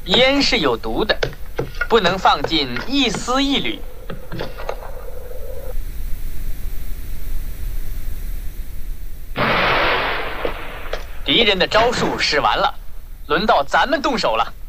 烟是有毒的，不能放进一丝一缕。敌人的招数使完了，轮到咱们动手了。